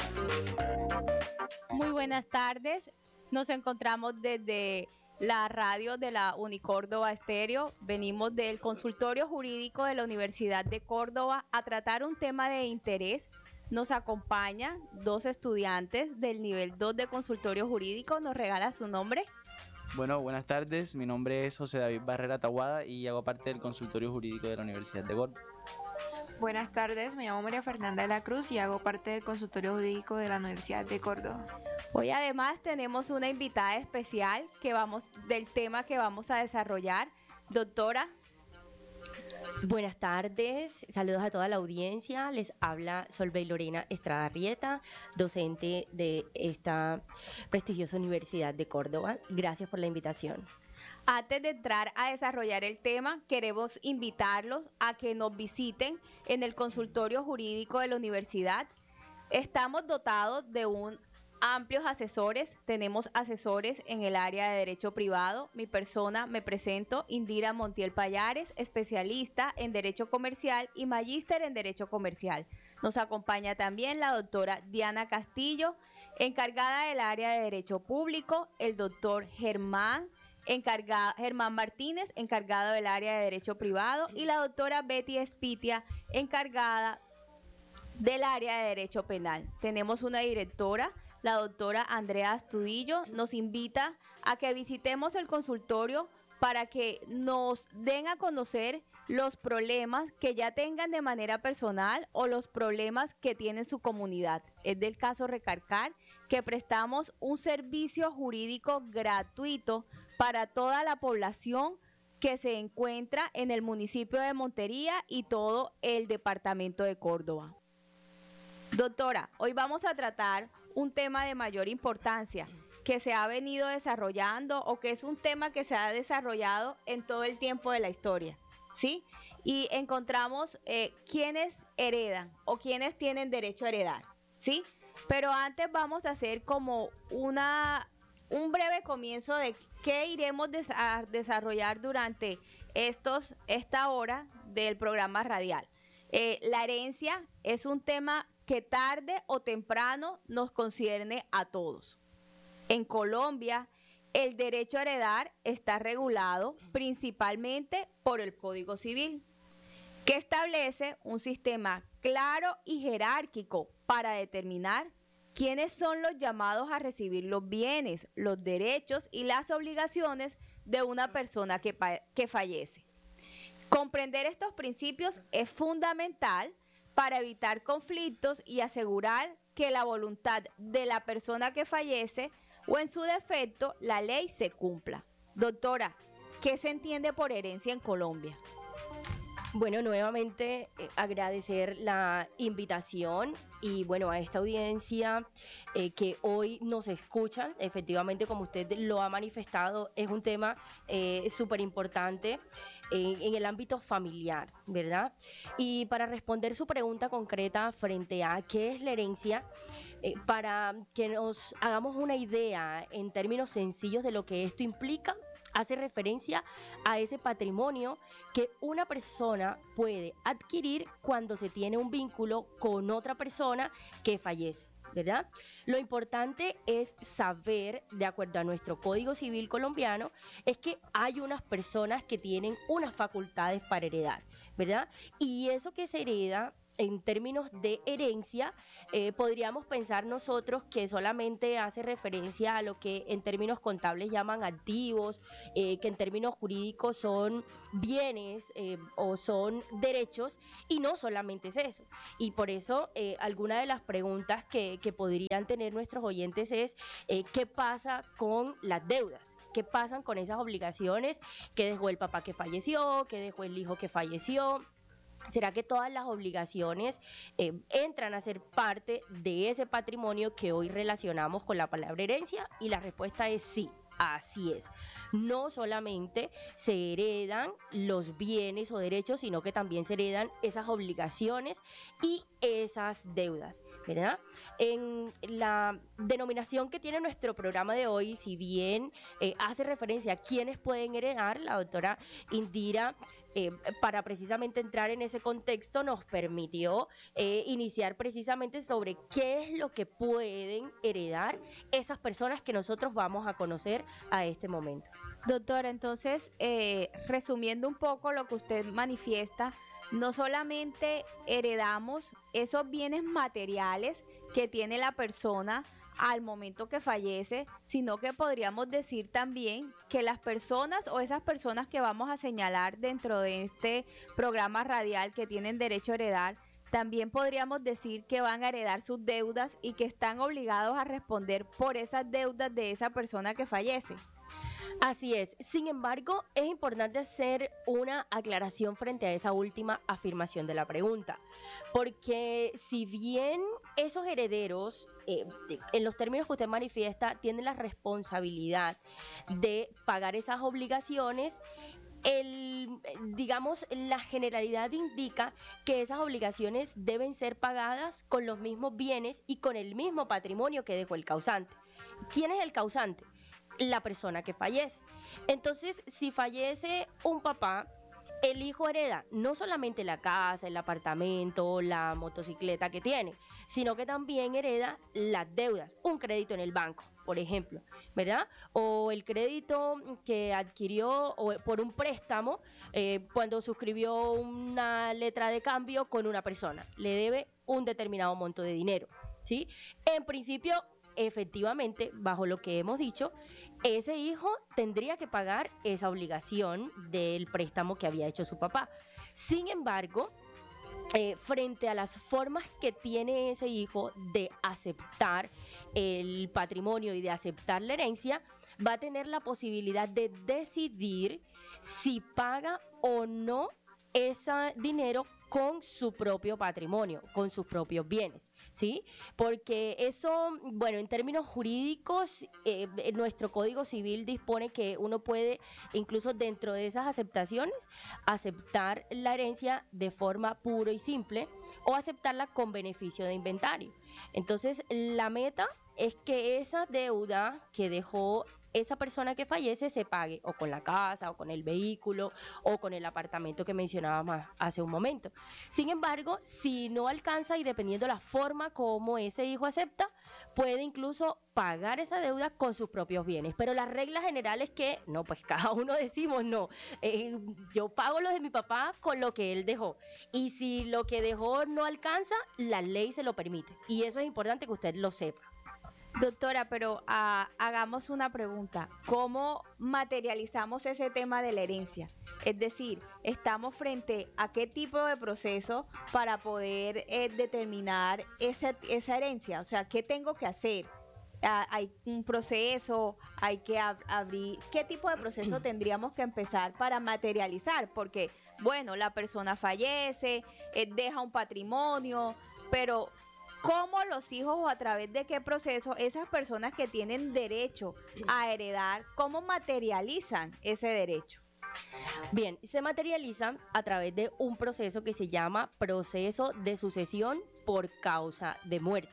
Muy buenas tardes. Nos encontramos desde la radio de la Unicórdoba Estéreo. Venimos del consultorio jurídico de la Universidad de Córdoba a tratar un tema de interés. Nos acompañan dos estudiantes del nivel 2 de consultorio jurídico. ¿Nos regala su nombre? Bueno, buenas tardes. Mi nombre es José David Barrera Tahuada y hago parte del consultorio jurídico de la Universidad de Córdoba. Buenas tardes, me llamo María Fernanda de la Cruz y hago parte del consultorio jurídico de la Universidad de Córdoba. Hoy además tenemos una invitada especial del tema que vamos a desarrollar. Doctora. Buenas tardes, saludos a toda la audiencia. Les habla Solveig Lorena Estrada Rieta, docente de esta prestigiosa Universidad de Córdoba. Gracias por la invitación. Antes de entrar a desarrollar el tema, queremos invitarlos a que nos visiten en el consultorio jurídico de la universidad. Estamos dotados de amplios asesores. Tenemos asesores en el área de derecho privado. Mi persona, me presento, Indira Montiel Payares, especialista en derecho comercial y magíster en derecho comercial. Nos acompaña también la doctora Diana Castillo, encargada del área de derecho público, el doctor Germán Martínez, encargado del área de derecho privado, y la doctora Betty Espitia, encargada del área de derecho penal. Tenemos una directora, la doctora Andrea Astudillo. Nos invita a que visitemos el consultorio para que nos den a conocer los problemas que ya tengan de manera personal o los problemas que tiene su comunidad. Es del caso recalcar que prestamos un servicio jurídico gratuito para toda la población que se encuentra en el municipio de Montería y todo el departamento de Córdoba. Doctora, hoy vamos a tratar un tema de mayor importancia que se ha venido desarrollando o que es un tema que se ha desarrollado en todo el tiempo de la historia, ¿sí? Y encontramos quiénes heredan o quiénes tienen derecho a heredar, ¿sí? Pero antes vamos a hacer como un breve comienzo de qué iremos a desarrollar durante esta hora del programa radial. La herencia es un tema que tarde o temprano nos concierne a todos. En Colombia, el derecho a heredar está regulado principalmente por el Código Civil, que establece un sistema claro y jerárquico para determinar quiénes son los llamados a recibir los bienes, los derechos y las obligaciones de una persona que fallece. Comprender estos principios es fundamental para evitar conflictos y asegurar que la voluntad de la persona que fallece o en su defecto la ley se cumpla. Doctora, ¿qué se entiende por herencia en Colombia? Bueno, nuevamente agradecer la invitación y bueno, a esta audiencia que hoy nos escuchan. Efectivamente, como usted lo ha manifestado, es un tema súper importante en el ámbito familiar, ¿verdad? Y para responder su pregunta concreta frente a qué es la herencia, para que nos hagamos una idea en términos sencillos de lo que esto implica, hace referencia a ese patrimonio que una persona puede adquirir cuando se tiene un vínculo con otra persona que fallece, ¿verdad? Lo importante es saber, de acuerdo a nuestro Código Civil colombiano, es que hay unas personas que tienen unas facultades para heredar, ¿verdad? Y eso que se hereda en términos de herencia, podríamos pensar nosotros que solamente hace referencia a lo que en términos contables llaman activos, que en términos jurídicos son bienes o son derechos, y no solamente es eso. Y por eso alguna de las preguntas que podrían tener nuestros oyentes es ¿qué pasa con las deudas? ¿Qué pasan con esas obligaciones que dejó el papá que falleció, que dejó el hijo que falleció? ¿Será que todas las obligaciones entran a ser parte de ese patrimonio que hoy relacionamos con la palabra herencia? Y la respuesta es sí. Así es. No solamente se heredan los bienes o derechos, sino que también se heredan esas obligaciones y esas deudas, ¿verdad? En la denominación que tiene nuestro programa de hoy, si bien hace referencia a quiénes pueden heredar, la doctora Indira, para precisamente entrar en ese contexto, nos permitió iniciar precisamente sobre qué es lo que pueden heredar esas personas que nosotros vamos a conocer a este momento. Doctora, entonces, resumiendo un poco lo que usted manifiesta, no solamente heredamos esos bienes materiales que tiene la persona al momento que fallece, sino que podríamos decir también que las personas o esas personas que vamos a señalar dentro de este programa radial que tienen derecho a heredar, también podríamos decir que van a heredar sus deudas y que están obligados a responder por esas deudas de esa persona que fallece. Así es. Sin embargo, es importante hacer una aclaración frente a esa última afirmación de la pregunta, porque si bien esos herederos, en los términos que usted manifiesta, tienen la responsabilidad de pagar esas obligaciones, digamos, la generalidad indica que esas obligaciones deben ser pagadas con los mismos bienes y con el mismo patrimonio que dejó el causante. ¿Quién es el causante? La persona que fallece. Entonces, si fallece un papá, el hijo hereda no solamente la casa, el apartamento, la motocicleta que tiene, sino que también hereda las deudas, un crédito en el banco, por ejemplo, ¿verdad? O el crédito que adquirió por un préstamo cuando suscribió una letra de cambio con una persona, le debe un determinado monto de dinero, ¿sí? En principio, efectivamente, bajo lo que hemos dicho, ese hijo tendría que pagar esa obligación del préstamo que había hecho su papá. Sin embargo, frente a las formas que tiene ese hijo de aceptar el patrimonio y de aceptar la herencia, va a tener la posibilidad de decidir si paga o no ese dinero con su propio patrimonio, con sus propios bienes, ¿sí? Porque eso, bueno, en términos jurídicos, nuestro Código Civil dispone que uno puede, incluso dentro de esas aceptaciones, aceptar la herencia de forma pura y simple o aceptarla con beneficio de inventario. Entonces, la meta es que esa deuda que dejó esa persona que fallece se pague o con la casa o con el vehículo o con el apartamento que mencionábamos hace un momento. Sin embargo, si no alcanza y dependiendo la forma como ese hijo acepta, puede incluso pagar esa deuda con sus propios bienes. Pero la regla general es que, no, pues cada uno decimos, no, yo pago lo de mi papá con lo que él dejó. Y si lo que dejó no alcanza, la ley se lo permite. Y eso es importante que usted lo sepa. Doctora, pero hagamos una pregunta. ¿Cómo materializamos ese tema de la herencia? Es decir, ¿estamos frente a qué tipo de proceso para poder determinar esa herencia? O sea, ¿qué tengo que hacer? ¿Hay un proceso? ¿Hay que abrir? ¿Qué tipo de proceso tendríamos que empezar para materializar? Porque, bueno, la persona fallece, deja un patrimonio, pero ¿cómo los hijos o a través de qué proceso esas personas que tienen derecho a heredar, cómo materializan ese derecho? Bien, se materializa a través de un proceso que se llama proceso de sucesión por causa de muerte.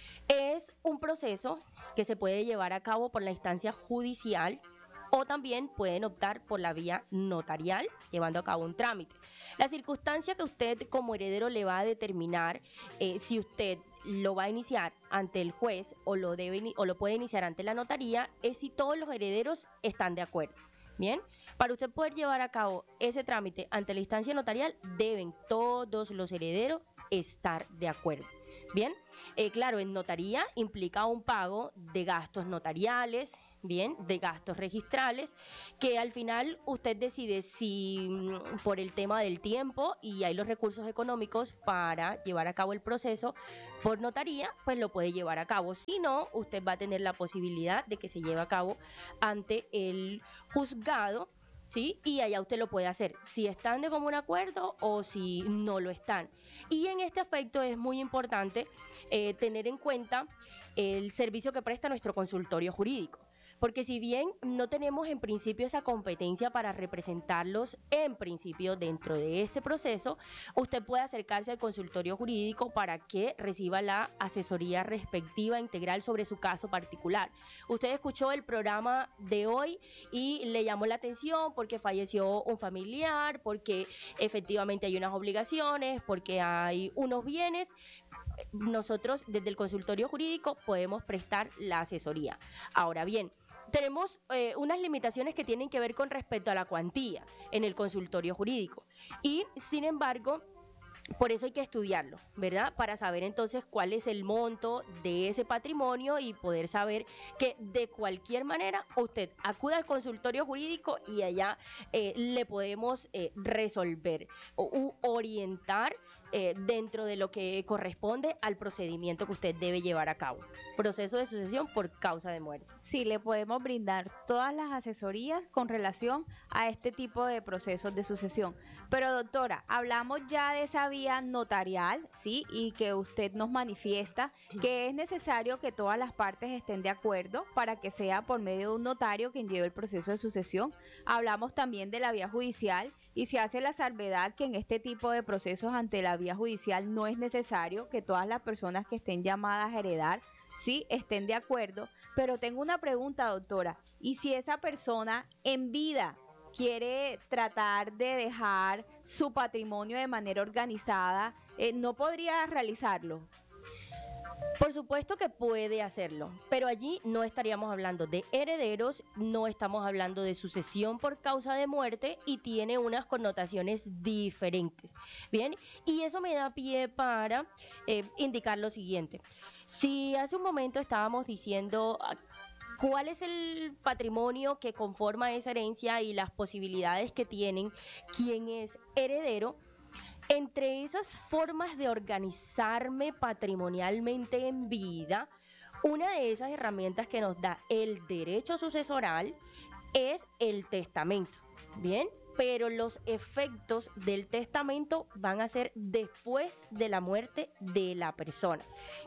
Es un proceso que se puede llevar a cabo por la instancia judicial o también pueden optar por la vía notarial, llevando a cabo un trámite. La circunstancia que usted como heredero le va a determinar si usted lo va a iniciar ante el juez o lo puede iniciar ante la notaría es si todos los herederos están de acuerdo. Bien, para usted poder llevar a cabo ese trámite ante la instancia notarial deben todos los herederos estar de acuerdo. Bien, claro, en notaría implica un pago de gastos notariales, bien, de gastos registrales, que al final usted decide si por el tema del tiempo y hay los recursos económicos para llevar a cabo el proceso por notaría, pues lo puede llevar a cabo. Si no, usted va a tener la posibilidad de que se lleve a cabo ante el juzgado, ¿sí? Y allá usted lo puede hacer, si están de común acuerdo o si no lo están. Y en este aspecto es muy importante tener en cuenta el servicio que presta nuestro consultorio jurídico, porque si bien no tenemos en principio esa competencia para representarlos en principio dentro de este proceso, usted puede acercarse al consultorio jurídico para que reciba la asesoría respectiva integral sobre su caso particular. Usted escuchó el programa de hoy y le llamó la atención porque falleció un familiar, porque efectivamente hay unas obligaciones, porque hay unos bienes. Nosotros desde el consultorio jurídico podemos prestar la asesoría. Ahora bien, tenemos unas limitaciones que tienen que ver con respecto a la cuantía en el consultorio jurídico y sin embargo por eso hay que estudiarlo, ¿verdad? Para saber entonces cuál es el monto de ese patrimonio y poder saber que de cualquier manera usted acuda al consultorio jurídico y allá le podemos resolver u orientar dentro de lo que corresponde al procedimiento que usted debe llevar a cabo. Proceso de sucesión por causa de muerte. Sí, le podemos brindar todas las asesorías con relación a este tipo de procesos de sucesión. Pero doctora, hablamos ya de esa vía notarial, ¿sí? Y que usted nos manifiesta que es necesario que todas las partes estén de acuerdo para que sea por medio de un notario quien lleve el proceso de sucesión. Hablamos también de la vía judicial y se hace la salvedad que en este tipo de procesos ante la vía judicial no es necesario que todas las personas que estén llamadas a heredar sí estén de acuerdo, pero tengo una pregunta, doctora, ¿y si esa persona en vida quiere tratar de dejar su patrimonio de manera organizada, no podría realizarlo? Por supuesto que puede hacerlo, pero allí no estaríamos hablando de herederos, no estamos hablando de sucesión por causa de muerte y tiene unas connotaciones diferentes. Bien, y eso me da pie para indicar lo siguiente. Si hace un momento estábamos diciendo cuál es el patrimonio que conforma esa herencia y las posibilidades que tienen quien es heredero, entre esas formas de organizarme patrimonialmente en vida, una de esas herramientas que nos da el derecho sucesoral es el testamento, ¿bien? Pero los efectos del testamento van a ser después de la muerte de la persona.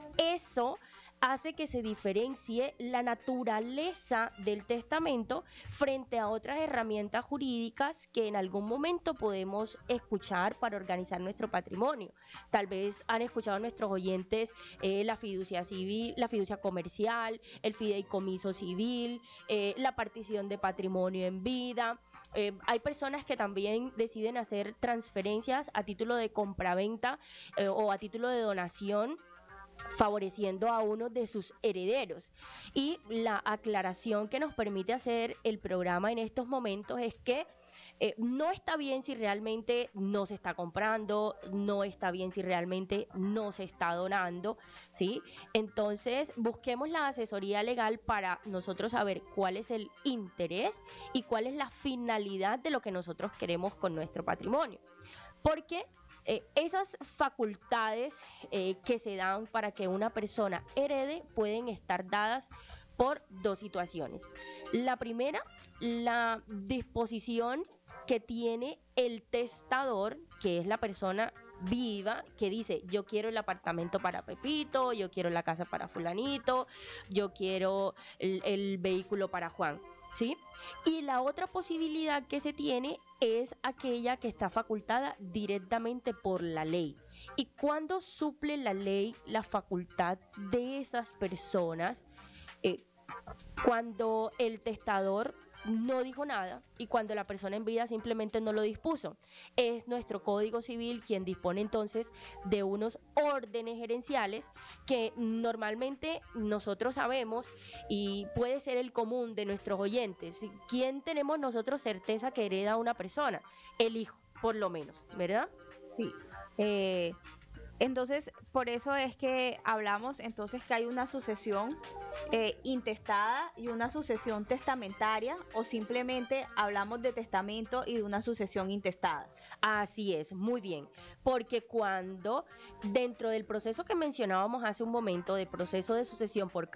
Eso hace que se diferencie la naturaleza del testamento frente a otras herramientas jurídicas que en algún momento podemos escuchar para organizar nuestro patrimonio. Tal vez han escuchado nuestros oyentes la fiducia civil, la fiducia comercial, el fideicomiso civil, la partición de patrimonio en vida. Hay personas que también deciden hacer transferencias a título de compraventa o a título de donación, favoreciendo a uno de sus herederos. Y la aclaración que nos permite hacer el programa en estos momentos es que no está bien si realmente no se está comprando, no está bien si realmente no se está donando, ¿sí? Entonces, busquemos la asesoría legal para nosotros saber cuál es el interés y cuál es la finalidad de lo que nosotros queremos con nuestro patrimonio. Porque esas facultades que se dan para que una persona herede pueden estar dadas por dos situaciones. La primera, la disposición que tiene el testador, que es la persona viva, que dice: yo quiero el apartamento para Pepito, yo quiero la casa para fulanito, yo quiero el vehículo para Juan, ¿sí? Y la otra posibilidad que se tiene es aquella que está facultada directamente por la ley. ¿Y cuándo suple la ley la facultad de esas personas? Cuando el testador no dijo nada y cuando la persona en vida simplemente no lo dispuso. Es nuestro Código Civil quien dispone entonces de unos órdenes gerenciales que normalmente nosotros sabemos y puede ser el común de nuestros oyentes. ¿Quién tenemos nosotros certeza que hereda a una persona? El hijo, por lo menos, ¿verdad? Sí. Entonces, por eso es que hablamos entonces que hay una sucesión intestada y una sucesión testamentaria, o simplemente hablamos de testamento y de una sucesión intestada. Así es, muy bien, porque cuando dentro del proceso que mencionábamos hace un momento, de proceso de sucesión por